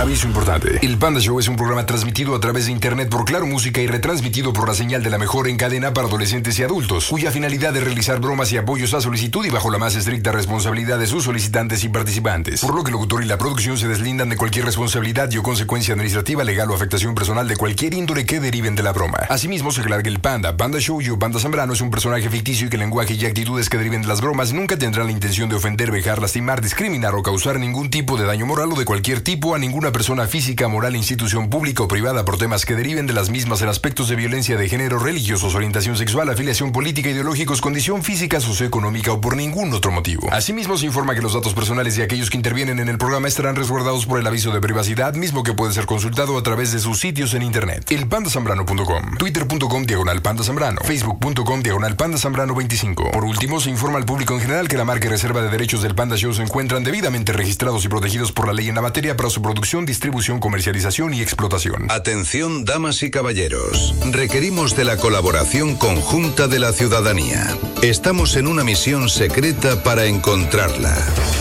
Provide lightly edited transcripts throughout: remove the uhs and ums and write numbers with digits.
Aviso importante. El Panda Show es un programa transmitido a través de internet por Claro Música y retransmitido por la señal de la mejor en cadena para adolescentes y adultos, cuya finalidad es realizar bromas y apoyos a solicitud y bajo la más estricta responsabilidad de sus solicitantes y participantes. Por lo que el locutor y la producción se deslindan de cualquier responsabilidad y o consecuencia administrativa, legal o afectación personal de cualquier índole que deriven de la broma. Asimismo, se aclara que el Panda Show y Panda Zambrano es un personaje ficticio y que el lenguaje y actitudes que deriven de las bromas nunca tendrán la intención de ofender, vejar, lastimar, discriminar o causar ningún tipo de daño moral o de cualquier tipo a ninguna persona física, moral, institución pública o privada por temas que deriven de las mismas en aspectos de violencia de género, religiosos, orientación sexual, afiliación política, ideológicos, condición física, socioeconómica o por ningún otro motivo. Asimismo, se informa que los datos personales de aquellos que intervienen en el programa estarán resguardados por el aviso de privacidad, mismo que puede ser consultado a través de sus sitios en internet. elpandasambrano.com, twitter.com/pandazambrano, facebook.com/pandazambrano25. Por último, se informa al público en general que la marca y reserva de derechos del Panda Show se encuentran debidamente registrados y protegidos por la ley en la materia para su producción, distribución, comercialización y explotación. Atención, damas y caballeros. Requerimos de la colaboración conjunta de la ciudadanía. Estamos en una misión secreta para encontrarla.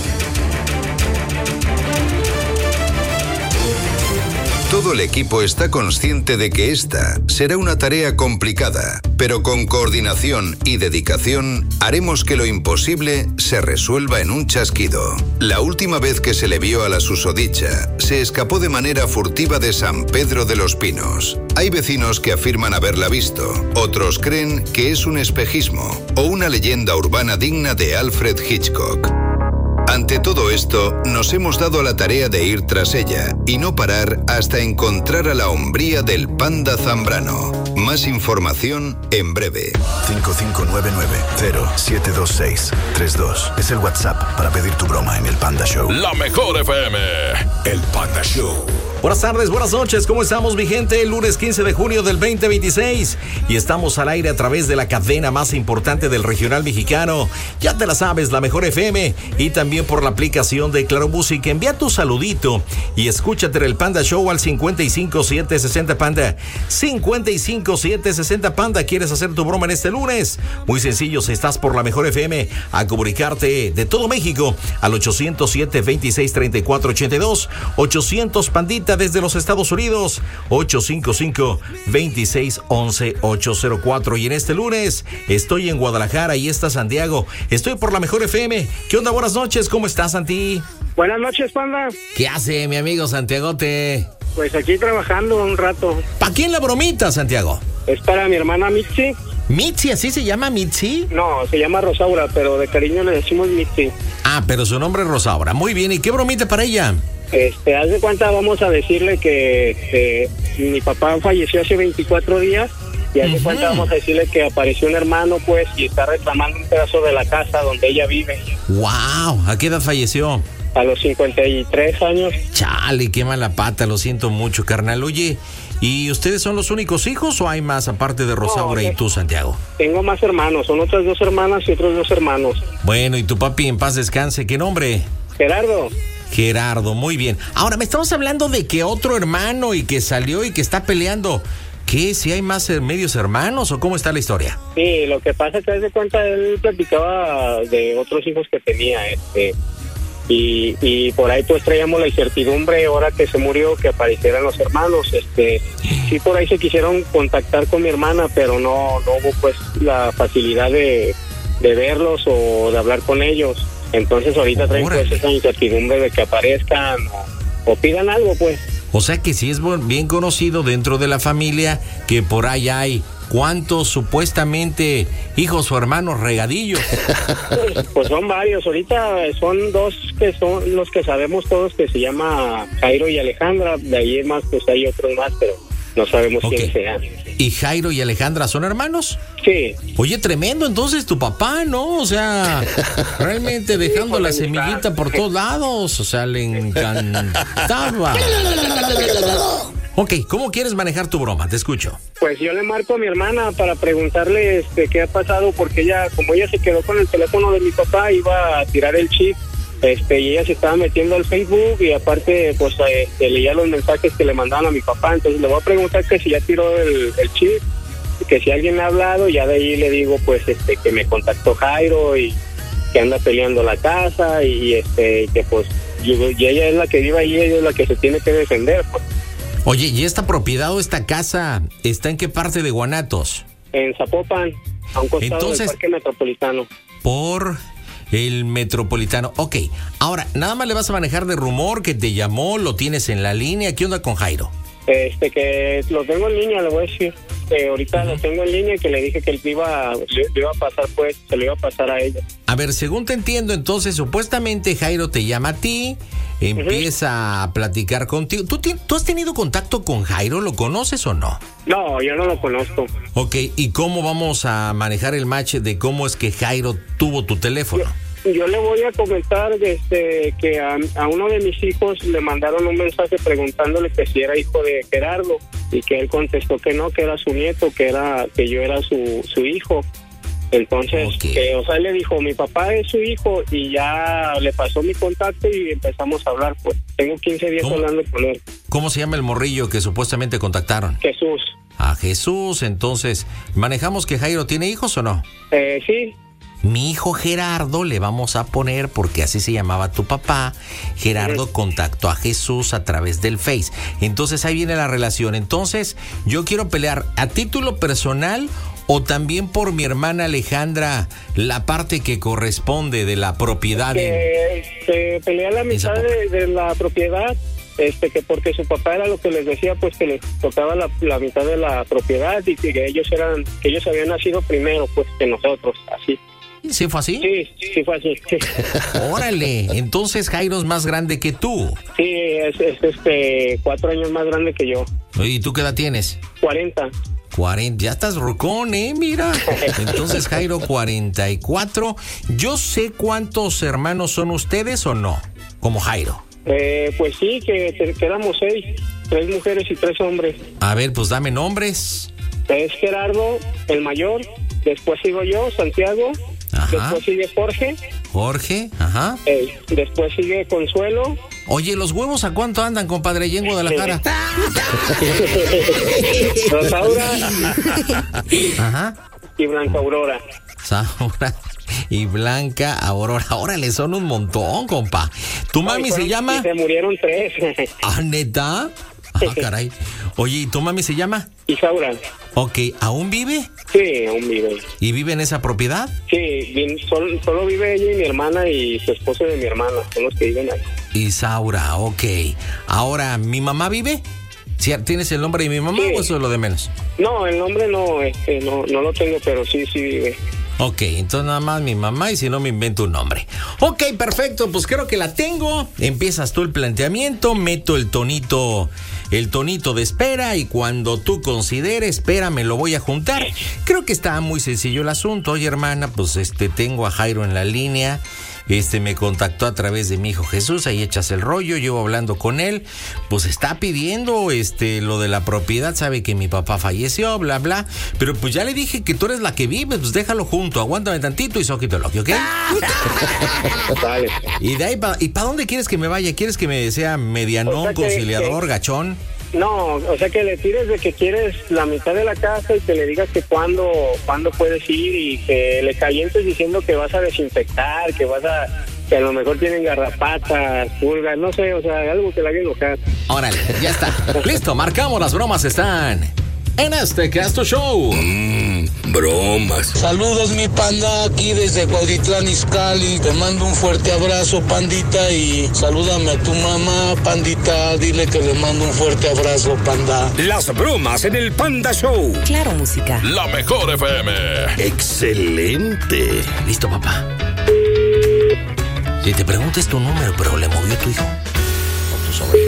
Todo el equipo está consciente de que esta será una tarea complicada, pero con coordinación y dedicación haremos que lo imposible se resuelva en un chasquido. La última vez que se le vio a la susodicha, se escapó de manera furtiva de San Pedro de los Pinos. Hay vecinos que afirman haberla visto, otros creen que es un espejismo o una leyenda urbana digna de Alfred Hitchcock. Ante todo esto, nos hemos dado a la tarea de ir tras ella y no parar hasta encontrar a la hombría del Panda Zambrano. Más información en breve. 5599-072632 es el WhatsApp para pedir tu broma en el Panda Show. La mejor FM, el Panda Show. Buenas tardes, buenas noches, ¿cómo estamos, mi gente? El lunes 15 de junio del 2026 y estamos al aire a través de la cadena más importante del regional mexicano. Ya te la sabes, la mejor FM, y también por la aplicación de Claro Música. Envía tu saludito y escúchate el Panda Show al 55760 Panda. 55760 Panda. ¿Quieres hacer tu broma en este lunes? Muy sencillo, si estás por la mejor FM, a comunicarte de todo México al 807-2634-82, 800 Pandita desde los Estados Unidos, 855-2611-804. Y en este lunes estoy en Guadalajara y está Santiago. Estoy por la mejor FM. ¿Qué onda? Buenas noches, ¿cómo estás, Santi? Buenas noches, Panda. ¿Qué hace mi amigo Santiagote? Pues aquí trabajando un rato. ¿Para quién la bromita, Santiago? Es para mi hermana Mitzi. ¿Mitzi? ¿Así se llama Mitzi? No, se llama Rosaura, pero de cariño le decimos Mitzi. Ah, pero su nombre es Rosaura. Muy bien, ¿y qué bromita para ella? Haz de cuenta, vamos a decirle que mi papá falleció hace 24 días y haz de cuenta vamos a decirle que apareció un hermano, pues, y está reclamando un pedazo de la casa donde ella vive. ¡Wow! ¿A qué edad falleció? A los 53 años. Chale, qué mala pata, lo siento mucho, carnal. Oye, ¿y ustedes son los únicos hijos o hay más aparte de Rosaura y tú, Santiago? Tengo más hermanos, son otras 2 hermanas y otros 2 hermanos. Bueno, ¿y tu papi en paz descanse? ¿Qué nombre? Gerardo. Gerardo, muy bien. Ahora, me estamos hablando de que otro hermano y que salió y que está peleando. ¿Qué? ¿Si hay más medios hermanos o cómo está la historia? Sí, lo que pasa es que, haz de cuenta, él platicaba de otros hijos que tenía, y por ahí pues traíamos la incertidumbre ahora que se murió, que aparecieran los hermanos. Sí, por ahí se quisieron contactar con mi hermana, pero no hubo pues la facilidad de verlos o de hablar con ellos. Entonces ahorita traen pues esa incertidumbre de que aparezcan o pidan algo, pues. O sea que sí es bien conocido dentro de la familia que por ahí hay ¿cuántos supuestamente hijos o hermanos regadillos? Pues son varios, ahorita son 2 que son los que sabemos todos, que se llama Jairo y Alejandra. De ahí más pues hay otros más, pero no sabemos quién sean. ¿Y Jairo y Alejandra son hermanos? Sí. Oye, tremendo entonces tu papá, ¿no? O sea, realmente dejando la semillita por todos lados. O sea, le encantaba. Ok, ¿cómo quieres manejar tu broma? Te escucho. Pues yo le marco a mi hermana para preguntarle qué ha pasado, porque como ella se quedó con el teléfono de mi papá, iba a tirar el chip. Y ella se estaba metiendo al Facebook y aparte pues leía los mensajes que le mandaban a mi papá. Entonces le voy a preguntar que si ya tiró el chip, que si alguien le ha hablado. Ya de ahí le digo pues que me contactó Jairo y que anda peleando la casa y que pues y ella es la que vive ahí, ella es la que se tiene que defender, pues. Oye, ¿y esta propiedad o esta casa está en qué parte de Guanatos? En Zapopan, a un costado Entonces, del Parque Metropolitano. Por el Metropolitano. Ok, ahora, nada más le vas a manejar de rumor que te llamó, lo tienes en la línea. ¿Qué onda con Jairo? Que lo tengo en línea, le voy a decir. Ahorita lo tengo en línea y que le dije que le iba a pasar, pues, se lo iba a pasar a ella. A ver, según te entiendo, entonces, supuestamente Jairo te llama a ti, empieza a platicar contigo. ¿Tú has tenido contacto con Jairo? ¿Lo conoces o no? No, yo no lo conozco. Ok, ¿y cómo vamos a manejar el match de cómo es que Jairo tuvo tu teléfono? Yo le voy a comentar que a uno de mis hijos le mandaron un mensaje preguntándole que si era hijo de Gerardo y que él contestó que no, que era su nieto, que yo era su hijo. Entonces, o sea, él le dijo, mi papá es su hijo, y ya le pasó mi contacto y empezamos a hablar. Pues tengo 15 días hablando con él. ¿Cómo se llama el morrillo que supuestamente contactaron? Jesús. A Jesús. Entonces, ¿manejamos que Jairo tiene hijos o no? Sí. Mi hijo Gerardo le vamos a poner, porque así se llamaba tu papá. Gerardo contactó a Jesús a través del Face. Entonces ahí viene la relación. Entonces yo quiero pelear a título personal o también por mi hermana Alejandra, la parte que corresponde de la propiedad. Se pelea la mitad de la propiedad. Que porque su papá era lo que les decía, pues que les tocaba la mitad de la propiedad y que ellos habían nacido primero, pues, que nosotros, así. ¿Sí fue así? Sí fue así. Sí. Órale, entonces Jairo es más grande que tú. Sí, es 4 años más grande que yo. ¿Y tú qué edad tienes? 40. Ya estás rucón, mira. Entonces Jairo, 44. Yo sé cuántos hermanos son ustedes o no, como Jairo. Pues sí, que éramos 6, 3 mujeres y 3 hombres. A ver, pues dame nombres. Es Gerardo, el mayor, después sigo yo, Santiago, ajá. Después sigue Jorge, ajá. Después sigue Consuelo. Oye, ¿los huevos a cuánto andan, compadre, allá en Guadalajara? Rosaura. Ajá. Y Blanca Aurora. Saura y Blanca Aurora. Órale, son un montón, compa. ¿Tu mami se llama? Se murieron 3. ¿Ah, neta? Ah, caray. Oye, ¿y tu mami se llama? Isaura. Ok, ¿aún vive? Sí, aún vive. ¿Y vive en esa propiedad? Sí, solo vive ella y mi hermana y su esposo de mi hermana, son los que viven ahí. Isaura, ok. Ahora, ¿mi mamá vive? ¿Tienes el nombre de mi mamá o eso es lo de menos? No, el nombre no lo tengo, pero sí vive. Ok, entonces nada más mi mamá y si no me invento un nombre. Ok, perfecto, pues creo que la tengo. Empiezas tú el planteamiento, meto el tonito de espera y cuando tú consideres, espera, me lo voy a juntar. Creo que está muy sencillo el asunto. Oye, hermana, pues tengo a Jairo en la línea. Me contactó a través de mi hijo Jesús, ahí echas el rollo, llevo hablando con él, pues está pidiendo lo de la propiedad, sabe que mi papá falleció, bla, bla, pero pues ya le dije que tú eres la que vive, pues déjalo junto, aguántame tantito y soquito lo que, ¿ok? Vale. Y de ahí, ¿para dónde quieres que me vaya? ¿Quieres que me sea medianón, o sea, conciliador, gachón? No, o sea, que le tires de que quieres la mitad de la casa y que le digas que cuándo puedes ir y que le calientes diciendo que vas a desinfectar, que a lo mejor tienen garrapatas, pulgas, no sé, o sea, algo que la haga enojar. Órale, ya está. Listo, marcamos, las bromas están en este Casto Show. Bromas. Saludos, mi panda, aquí desde Cuautitlán Izcalli. Te mando un fuerte abrazo, pandita, y salúdame a tu mamá, pandita. Dile que le mando un fuerte abrazo, panda. Las bromas en el Panda Show. Claro, música. La mejor FM. Excelente. Listo, papá. Si te preguntas tu número, pero le movió tu hijo o tu sobrino.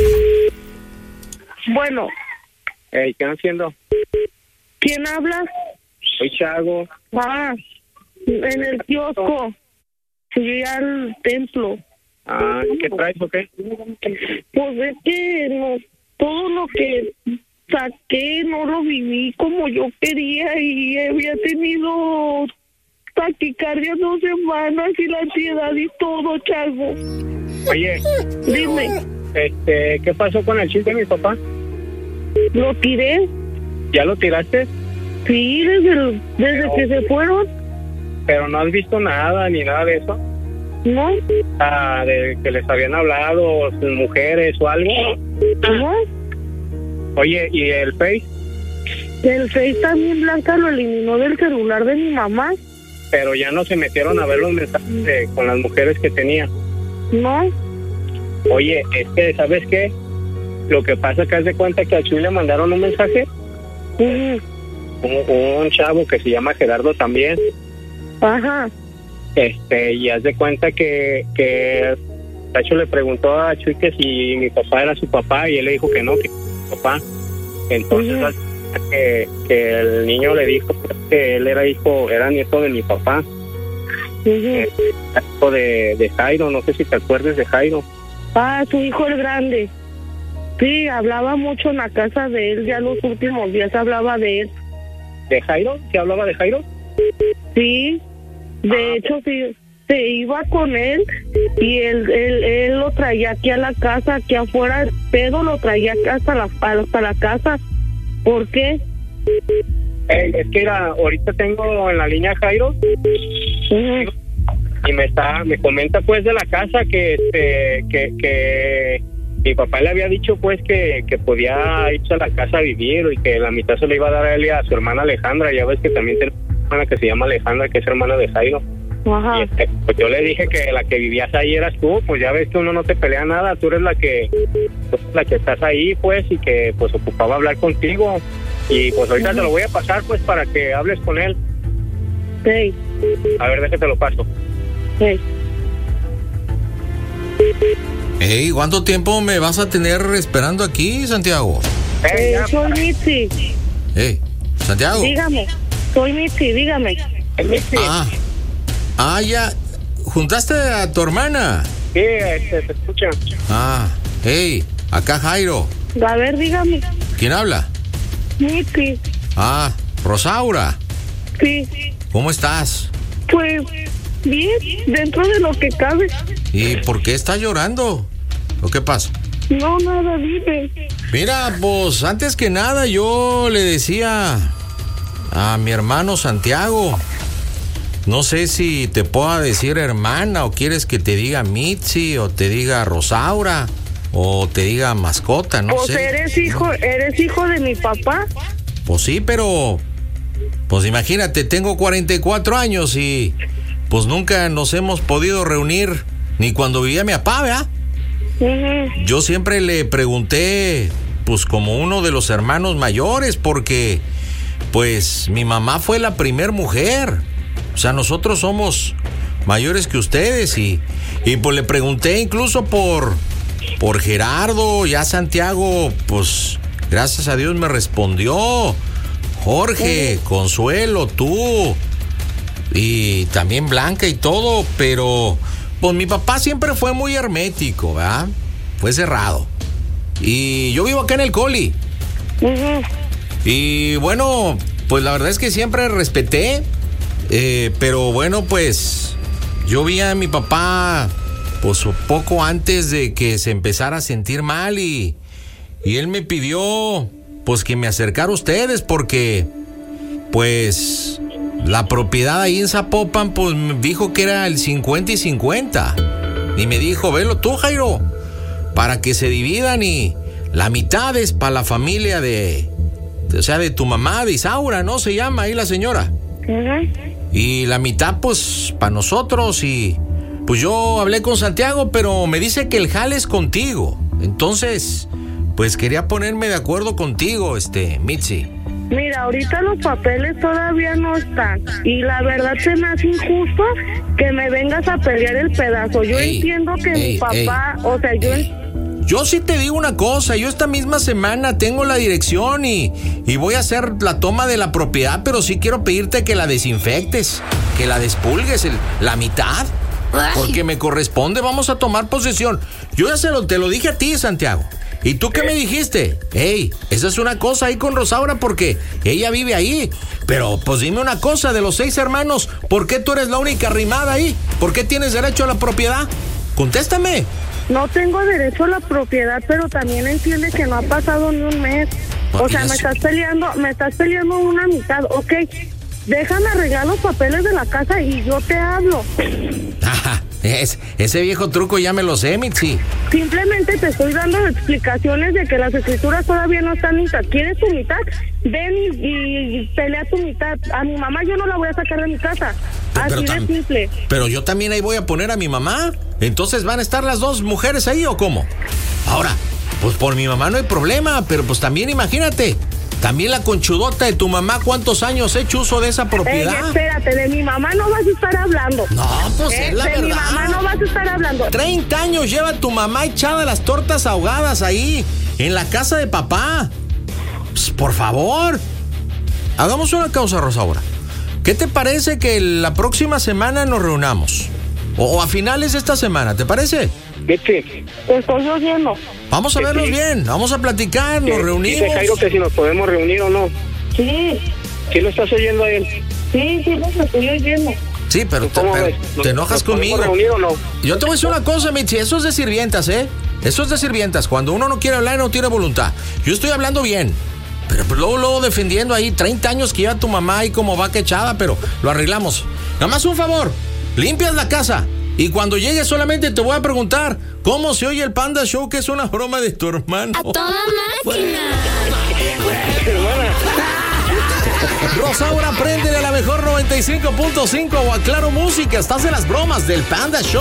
Bueno. ¿Qué están haciendo? ¿Quién habla? Soy Chago. En el kiosco. Fui al templo. ¿Qué traes o qué? Pues es que todo lo que saqué no lo viví como yo quería y había tenido taquicardia 2 semanas y la ansiedad y todo, Chago. Oye. Dime. ¿Qué pasó con el chip de mi papá? Lo tiré. ¿Ya lo tiraste? Sí, desde que se fueron. Pero no has visto nada, ni nada de eso. No. De que les habían hablado sus mujeres o algo. Ajá. Oye, ¿y el Face? El Face también Blanca lo eliminó del celular de mi mamá. Pero ya no se metieron a ver los mensajes con las mujeres que tenía. No. Oye, ¿sabes qué? Lo que pasa es que haz de cuenta que a Chuy le mandaron un mensaje. Un chavo que se llama Gerardo también. Ajá. Y haz de cuenta que Tacho le preguntó a Chuy que si mi papá era su papá y él le dijo que no, que era su papá. Entonces que el niño le dijo que él era nieto de mi papá. Hijo de Jairo, no sé si te acuerdas de Jairo. Su hijo el grande. Sí, hablaba mucho en la casa de él, ya los últimos días hablaba de él. ¿De Jairo? ¿Se hablaba de Jairo? Sí, de hecho sí, se iba con él y él lo traía aquí a la casa, aquí afuera, el pedo lo traía hasta la casa. ¿Por qué? Es que ahorita tengo en la línea Jairo y me comenta pues de la casa que mi papá le había dicho pues que podía irse a la casa a vivir y que la mitad se le iba a dar a él y a su hermana Alejandra. Ya ves que también tiene una hermana que se llama Alejandra, que es hermana de Jairo. Ajá. Y pues yo le dije que la que vivías ahí eras tú, pues ya ves que uno no te pelea nada, tú eres la que estás ahí pues y que pues ocupaba hablar contigo. Y pues ahorita te lo voy a pasar pues para que hables con él. Sí. A ver, déjate lo paso. Sí. Hey, ¿cuánto tiempo me vas a tener esperando aquí, Santiago? Soy Mitzi. Hey, Santiago. Dígame, soy Mitzi, dígame. Mitzi. Ya. ¿Juntaste a tu hermana? Sí, te escucha. Hey, acá Jairo. A ver, dígame. ¿Quién habla? Mitzi. Rosaura. Sí. ¿Cómo estás? Pues, bien, dentro de lo que cabe. ¿Y por qué estás llorando? ¿O qué pasa? No, nada, dime. Mira, pues antes que nada yo le decía a mi hermano Santiago, no sé si te puedo decir hermana o quieres que te diga Mitzi o te diga Rosaura o te diga mascota, no sé. Pues eres hijo de mi papá. Pues sí, pero pues imagínate, tengo 44 años y pues nunca nos hemos podido reunir ni cuando vivía mi papá, ¿verdad? Yo siempre le pregunté, pues como uno de los hermanos mayores, porque pues mi mamá fue la primer mujer. O sea, nosotros somos mayores que ustedes y pues le pregunté incluso por Gerardo. Ya Santiago, pues gracias a Dios me respondió. Jorge, Consuelo, tú y también Blanca y todo, pero pues mi papá siempre fue muy hermético, ¿verdad? Fue cerrado. Y yo vivo acá en el Coli. Y bueno, pues la verdad es que siempre respeté, pero bueno, pues yo vi a mi papá pues poco antes de que se empezara a sentir mal y él me pidió pues que me acercara a ustedes porque pues la propiedad ahí en Zapopan pues me dijo que era el 50 y 50 y me dijo, velo tú, Jairo, para que se dividan y la mitad es para la familia de tu mamá, de Isaura, ¿no? Se llama ahí la señora. Y la mitad pues para nosotros. Y pues yo hablé con Santiago, pero me dice que el jale es contigo. Entonces pues quería ponerme de acuerdo contigo, Mitzi. Mira, ahorita los papeles todavía no están y la verdad se me hace injusto que me vengas a pelear el pedazo. Yo entiendo que mi papá, Yo sí te digo una cosa, yo esta misma semana tengo la dirección y voy a hacer la toma de la propiedad, pero sí quiero pedirte que la desinfectes, que la despulgues, la mitad, porque me corresponde, vamos a tomar posesión. Yo ya te lo dije a ti, Santiago. ¿Y tú qué me dijiste? Esa es una cosa ahí con Rosaura porque ella vive ahí. Pero pues dime una cosa, de los 6 hermanos, ¿por qué tú eres la única arrimada ahí? ¿Por qué tienes derecho a la propiedad? Contéstame. No tengo derecho a la propiedad, pero también entiende que no ha pasado ni un mes. O sea, me estás peleando una mitad, ok. Déjame arreglar los papeles de la casa y yo te hablo. Ese viejo truco ya me lo sé, Mitzi. Simplemente te estoy dando explicaciones de que las escrituras todavía no están listas. ¿Quieres tu mitad? Ven y pelea tu mitad. A mi mamá yo no la voy a sacar de mi casa. Así de simple. Pero yo también ahí voy a poner a mi mamá. Entonces, ¿van a estar las dos mujeres ahí o cómo? Ahora, pues por mi mamá no hay problema, pero pues también imagínate. También la conchudota de tu mamá, ¿cuántos años he hecho uso de esa propiedad? Espérate, de mi mamá no vas a estar hablando. No, pues es la verdad. De mi mamá no vas a estar hablando. 30 años lleva tu mamá echada las tortas ahogadas ahí, en la casa de papá. Pues, por favor. Hagamos una cosa, Rosaura. ¿Qué te parece que la próxima semana nos reunamos? O a finales de esta semana, ¿te parece? Sí. Te estoy oyendo. Vamos a vernos bien, vamos a platicar, nos reunimos. Dice Jairo que si nos podemos reunir o no. Sí. ¿Sí lo estás oyendo a él? Sí, lo estoy oyendo. Sí, pero te enojas conmigo. ¿Nos podemos reunir o no? Yo te voy a decir una cosa, Mitzi, eso es de sirvientas, ¿eh? Eso es de sirvientas, cuando uno no quiere hablar y no tiene voluntad. Yo estoy hablando bien. Pero luego defendiendo ahí 30 años que lleva tu mamá ahí como vaca echada, pero lo arreglamos. Nada más un favor, limpias la casa. Y cuando llegue solamente te voy a preguntar ¿cómo se oye el Panda Show? Que es una broma de tu hermano. ¡A toda máquina! Rosaura, préndele a la mejor 95.5 o a Claro Música. Estás en las bromas del Panda Show.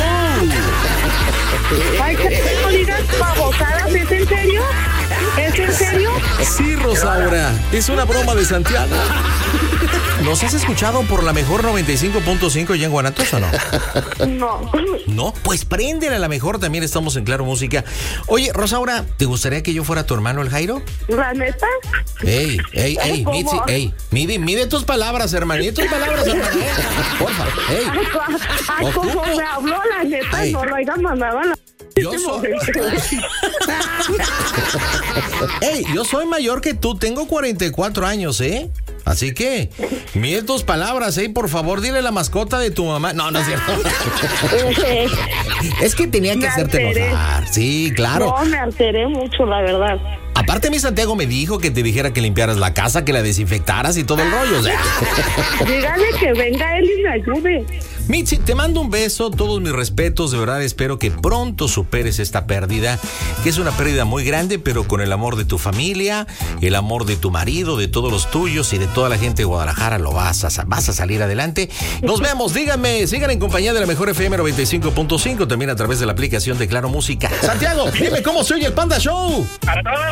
Ay, que no digas babosadas, ¿es en serio? ¿Es en serio? Sí, Rosaura, es una broma de Santiago. ¿Nos has escuchado por la mejor 95.5 ya en Guanatos o no? No. ¿No? Pues préndele a la mejor, también estamos en Claro Música. Oye, Rosaura, ¿te gustaría que yo fuera tu hermano el Jairo? ¿La neta? Ey, Mitzi, ey, mide tus palabras, hermanito, tus palabras, hermano. Porfa, ey. Ay, como me habló, la neta, no lo hayan mandado a la... Yo soy mayor que tú, tengo 44 años, ¿eh? Así que, mide tus palabras, por favor, dile la mascota de tu mamá. No, no es cierto. Es que tenía que hacerte enojar. Sí, claro. No, me alteré mucho, la verdad. Aparte, mi Santiago me dijo que te dijera que limpiaras la casa, que la desinfectaras y todo el rollo. O sea. Dígale que venga él y me ayude. Mitzi, te mando un beso, todos mis respetos, de verdad espero que pronto superes esta pérdida, que es una pérdida muy grande, pero con el amor de tu familia, el amor de tu marido, de todos los tuyos y de toda la gente de Guadalajara vas a salir adelante. Nos vemos, díganme, sigan en compañía de la mejor FM 95.5, también a través de la aplicación de Claro Música. Santiago, dime cómo se oye el Panda Show. ¡A toda